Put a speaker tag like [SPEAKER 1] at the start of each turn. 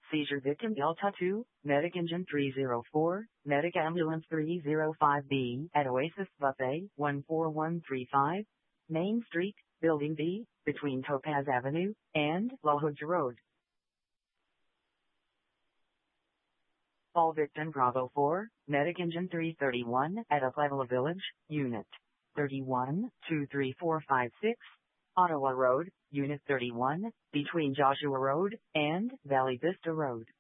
[SPEAKER 1] Seizure victim Delta 2, Medic Engine 304, Medic Ambulance 305B at Oasis Buffet 14135, Main Street, Building B, between Topaz Avenue and La Hodge Road. All victim Bravo 4, Medic Engine 331 at Puebla Village, Unit 31, 23456, Ottawa Road, Unit 31, between Joshua Road and Valley Vista Road.